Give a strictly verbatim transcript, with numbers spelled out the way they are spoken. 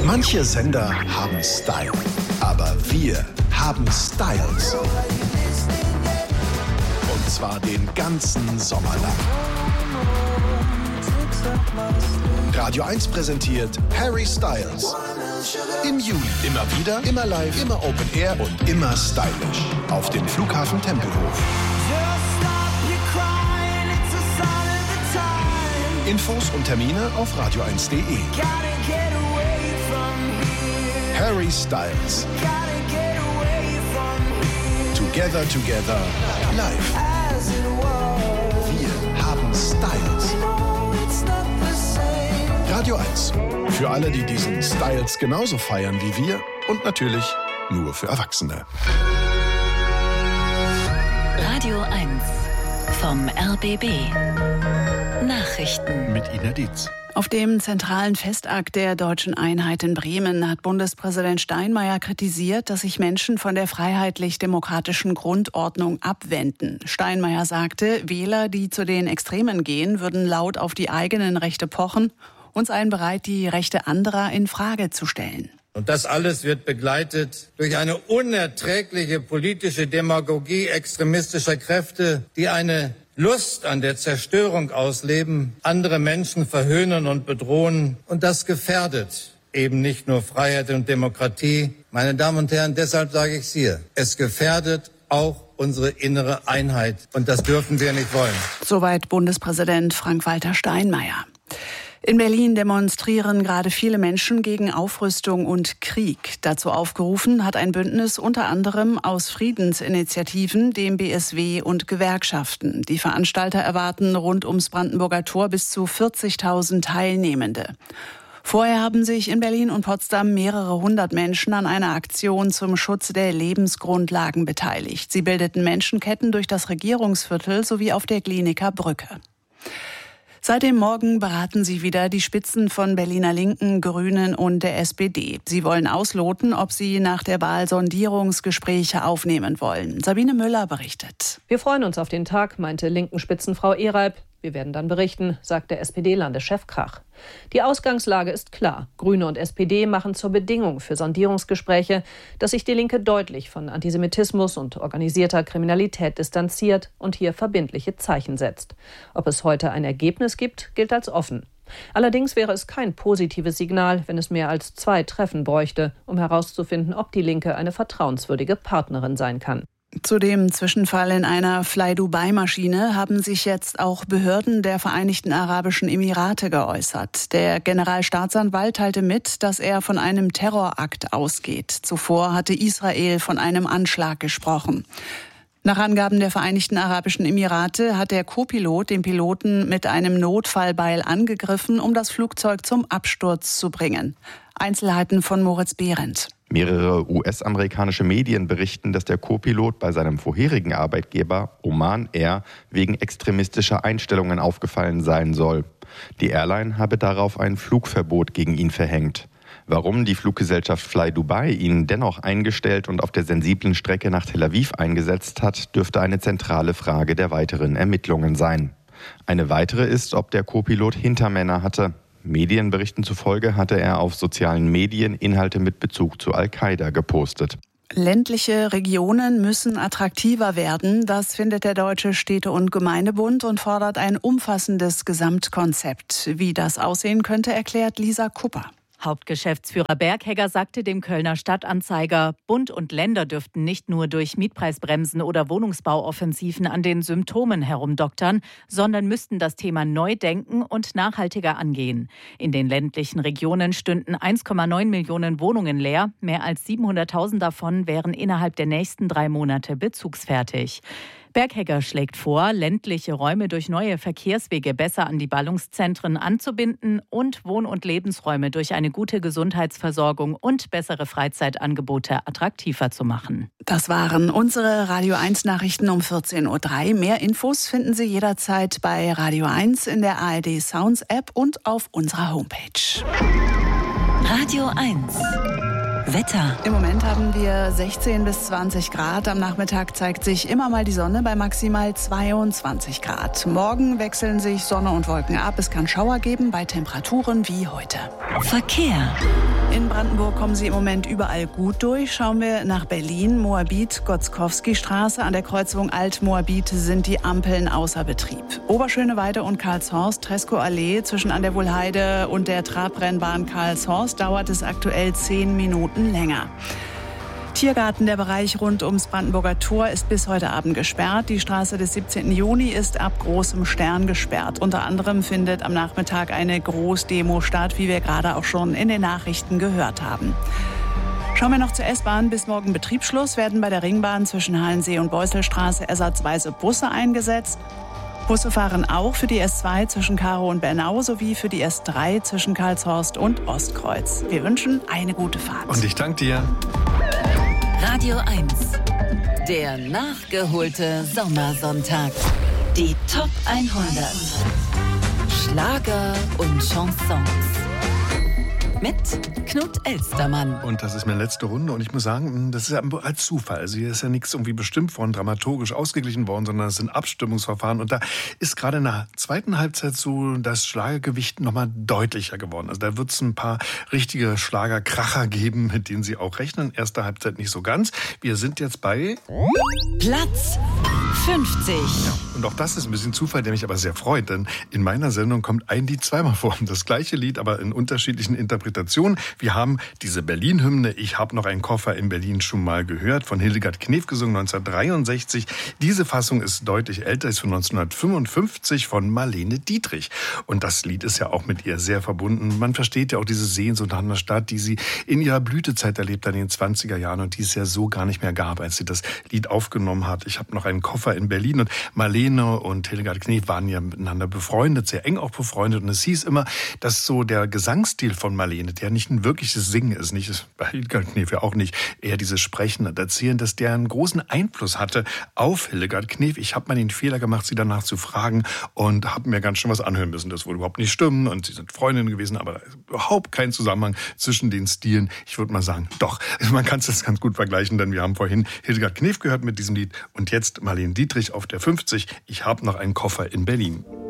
Manche Sender haben Style, aber wir haben Styles. Und zwar den ganzen Sommer lang. Radio eins präsentiert Harry Styles. Im Juli immer wieder, immer live, immer Open Air und immer stylisch. Auf dem Flughafen Tempelhof. Infos und Termine auf radio eins punkt de. Harry Styles. Together, together, live. Wir haben Styles. Radio eins. Für alle, die diesen Styles genauso feiern wie wir. Und natürlich nur für Erwachsene. Radio eins vom R B B. Nachrichten mit Ina Dietz. Auf dem zentralen Festakt der Deutschen Einheit in Bremen hat Bundespräsident Steinmeier kritisiert, dass sich Menschen von der freiheitlich-demokratischen Grundordnung abwenden. Steinmeier sagte, Wähler, die zu den Extremen gehen, würden laut auf die eigenen Rechte pochen und seien bereit, die Rechte anderer in Frage zu stellen. Und das alles wird begleitet durch eine unerträgliche politische Demagogie extremistischer Kräfte, die eine Lust an der Zerstörung ausleben, andere Menschen verhöhnen und bedrohen. Und das gefährdet eben nicht nur Freiheit und Demokratie. Meine Damen und Herren, deshalb sage ich es hier, es gefährdet auch unsere innere Einheit. Und das dürfen wir nicht wollen. Soweit Bundespräsident Frank-Walter Steinmeier. In Berlin demonstrieren gerade viele Menschen gegen Aufrüstung und Krieg. Dazu aufgerufen hat ein Bündnis unter anderem aus Friedensinitiativen, dem B S W und Gewerkschaften. Die Veranstalter erwarten rund ums Brandenburger Tor bis zu vierzigtausend Teilnehmende. Vorher haben sich in Berlin und Potsdam mehrere hundert Menschen an einer Aktion zum Schutz der Lebensgrundlagen beteiligt. Sie bildeten Menschenketten durch das Regierungsviertel sowie auf der Glienicker Brücke. Seit dem Morgen beraten sie wieder die Spitzen von Berliner Linken, Grünen und der S P D. Sie wollen ausloten, ob sie nach der Wahl Sondierungsgespräche aufnehmen wollen. Sabine Müller berichtet. Wir freuen uns auf den Tag, meinte Linken-Spitzenfrau Ehreib. Wir werden dann berichten, sagt der S P D-Landeschef Krach. Die Ausgangslage ist klar. Grüne und S P D machen zur Bedingung für Sondierungsgespräche, dass sich die Linke deutlich von Antisemitismus und organisierter Kriminalität distanziert und hier verbindliche Zeichen setzt. Ob es heute ein Ergebnis gibt, gilt als offen. Allerdings wäre es kein positives Signal, wenn es mehr als zwei Treffen bräuchte, um herauszufinden, ob die Linke eine vertrauenswürdige Partnerin sein kann. Zu dem Zwischenfall in einer Fly-Dubai-Maschine haben sich jetzt auch Behörden der Vereinigten Arabischen Emirate geäußert. Der Generalstaatsanwalt teilte mit, dass er von einem Terrorakt ausgeht. Zuvor hatte Israel von einem Anschlag gesprochen. Nach Angaben der Vereinigten Arabischen Emirate hat der Co-Pilot den Piloten mit einem Notfallbeil angegriffen, um das Flugzeug zum Absturz zu bringen. Einzelheiten von Moritz Behrendt. Mehrere U S-amerikanische Medien berichten, dass der Co-Pilot bei seinem vorherigen Arbeitgeber Oman Air wegen extremistischer Einstellungen aufgefallen sein soll. Die Airline habe darauf ein Flugverbot gegen ihn verhängt. Warum die Fluggesellschaft Fly Dubai ihn dennoch eingestellt und auf der sensiblen Strecke nach Tel Aviv eingesetzt hat, dürfte eine zentrale Frage der weiteren Ermittlungen sein. Eine weitere ist, ob der Co-Pilot Hintermänner hatte. Medienberichten zufolge hatte er auf sozialen Medien Inhalte mit Bezug zu Al-Qaida gepostet. Ländliche Regionen müssen attraktiver werden, das findet der Deutsche Städte- und Gemeindebund und fordert ein umfassendes Gesamtkonzept. Wie das aussehen könnte, erklärt Lisa Kupper. Hauptgeschäftsführer Berghegger sagte dem Kölner Stadtanzeiger, Bund und Länder dürften nicht nur durch Mietpreisbremsen oder Wohnungsbauoffensiven an den Symptomen herumdoktern, sondern müssten das Thema neu denken und nachhaltiger angehen. In den ländlichen Regionen stünden eins Komma neun Millionen Wohnungen leer. Mehr als siebenhunderttausend davon wären innerhalb der nächsten drei Monate bezugsfertig. Berghegger schlägt vor, ländliche Räume durch neue Verkehrswege besser an die Ballungszentren anzubinden und Wohn- und Lebensräume durch eine gute Gesundheitsversorgung und bessere Freizeitangebote attraktiver zu machen. Das waren unsere Radio eins Nachrichten um vierzehn Uhr drei. Mehr Infos finden Sie jederzeit bei Radio eins in der A R D Sounds App und auf unserer Homepage. Radio eins. Wetter. Im Moment haben wir sechzehn bis zwanzig Grad. Am Nachmittag zeigt sich immer mal die Sonne bei maximal zweiundzwanzig Grad. Morgen wechseln sich Sonne und Wolken ab. Es kann Schauer geben bei Temperaturen wie heute. Verkehr. In Brandenburg kommen Sie im Moment überall gut durch. Schauen wir nach Berlin, Moabit, Gotzkowski-Straße. An der Kreuzung Alt-Moabit sind die Ampeln außer Betrieb. Oberschöneweide und Karlshorst, Treskow-Allee zwischen an der Wohlheide und der Trabrennbahn Karlshorst dauert es aktuell zehn Minuten länger. Tiergarten, der Bereich rund ums Brandenburger Tor, ist bis heute Abend gesperrt. Die Straße des siebzehnten Juni ist ab Großem Stern gesperrt. Unter anderem findet am Nachmittag eine Großdemo statt, wie wir gerade auch schon in den Nachrichten gehört haben. Schauen wir noch zur S-Bahn. Bis morgen Betriebsschluss werden bei der Ringbahn zwischen Halensee und Beuselstraße ersatzweise Busse eingesetzt. Busse fahren auch für die S zwei zwischen Karow und Bernau sowie für die S drei zwischen Karlshorst und Ostkreuz. Wir wünschen eine gute Fahrt. Und ich danke dir. Radio eins. Der nachgeholte Sommersonntag. Die Top hundert. Schlager und Chansons. Mit Knut Elstermann. Und das ist meine letzte Runde und ich muss sagen, das ist ja als Zufall. Also hier ist ja nichts irgendwie bestimmt worden, dramaturgisch ausgeglichen worden, sondern es sind Abstimmungsverfahren. Und da ist gerade in der zweiten Halbzeit so das Schlagergewicht nochmal deutlicher geworden. Also da wird es ein paar richtige Schlagerkracher geben, mit denen Sie auch rechnen. Erste Halbzeit nicht so ganz. Wir sind jetzt bei Platz fünfzig. Ja, und auch das ist ein bisschen Zufall, der mich aber sehr freut, denn in meiner Sendung kommt ein Lied zweimal vor. Das gleiche Lied, aber in unterschiedlichen Interpretationen. Wir haben diese Berlin-Hymne, Ich hab noch einen Koffer in Berlin schon mal gehört, von Hildegard Knef gesungen, neunzehnhundertdreiundsechzig. Diese Fassung ist deutlich älter, ist von neunzehnhundertfünfundfünfzig von Marlene Dietrich. Und das Lied ist ja auch mit ihr sehr verbunden. Man versteht ja auch diese Sehnsucht nach einer Stadt, die sie in ihrer Blütezeit erlebt hat, in den zwanziger Jahren und die es ja so gar nicht mehr gab, als sie das Lied aufgenommen hat. Ich hab noch einen Koffer in Berlin. Und Marlene und Hildegard Knef waren ja miteinander befreundet, sehr eng auch befreundet. Und es hieß immer, dass so der Gesangsstil von Marlene, der nicht ein wirkliches Singen ist, nicht bei Hildegard Knef ja auch nicht, eher dieses Sprechen und Erzählen, dass der einen großen Einfluss hatte auf Hildegard Knef. Ich habe mal den Fehler gemacht, sie danach zu fragen und habe mir ganz schön was anhören müssen. Das würde überhaupt nicht stimmen und sie sind Freundinnen gewesen, aber überhaupt kein Zusammenhang zwischen den Stilen. Ich würde mal sagen, doch, man kann es ganz gut vergleichen, denn wir haben vorhin Hildegard Knef gehört mit diesem Lied und jetzt Marlene Dietrich auf der fünfzig. Ich habe noch einen Koffer in Berlin.